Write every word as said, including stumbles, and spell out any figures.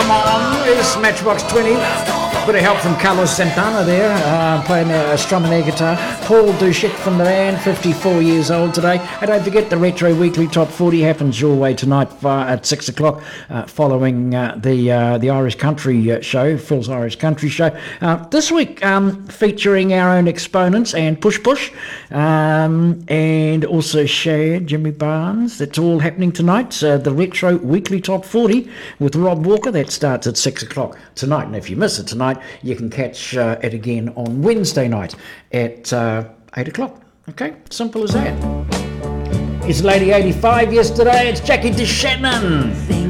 Come On is Matchbox twenty. Bit of help from Carlos Santana there, uh, playing a, a strumming air guitar. Paul Duchette from the band, fifty-four years old today. And don't forget the Retro Weekly Top forty happens your way tonight uh, at six o'clock, uh, following uh, the uh, the Irish Country uh, show, Phil's Irish Country show. Uh, this week, um, featuring our own exponents and Push Push, um, and also Shad, Jimmy Barnes. That's all happening tonight. Uh, the Retro Weekly Top forty with Rob Walker. That starts at six o'clock tonight. And if you miss it tonight, you can catch uh, it again on Wednesday night at uh, eight o'clock. Okay, simple as that. It's Lady eighty-five yesterday. It's Jackie DeShannon.